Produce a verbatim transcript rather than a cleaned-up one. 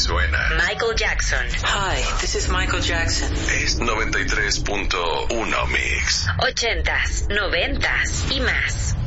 suena Michael Jackson. Hi, this is Michael Jackson. Es noventa y tres punto uno Mix. Ochentas, noventas y más.